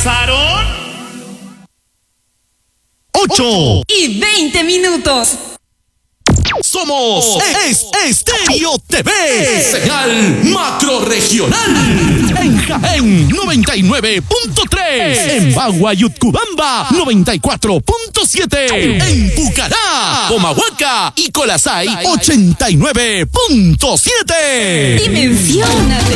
pasaron 8:20. Somos Estéreo TV, señal macrorregional. En Jaén 99.3, en Bagua y Utcubamba 94.7, en Pucará, Comahuaca y Colasay 89.7. Dimensiónate.